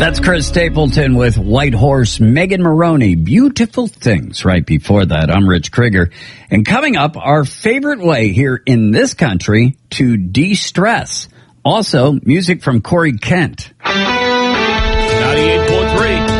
That's Chris Stapleton with White Horse, Megan Maroney, Beautiful Things. Right before that, I'm Rich Krieger. And coming up, our favorite way here in this country to de-stress. Also, music from Corey Kent. 98.3